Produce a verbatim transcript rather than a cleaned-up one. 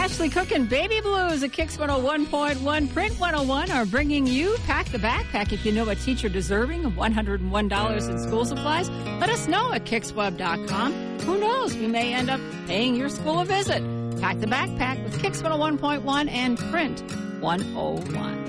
Ashley Cook and Baby Blues at Kicks one oh one point one. Print one oh one are bringing you Pack the Backpack. If you know a teacher deserving of one hundred one dollars in school supplies, let us know at kicksweb dot com. Who knows? We may end up paying your school a visit. Pack the Backpack with Kicks one oh one point one and Print one oh one.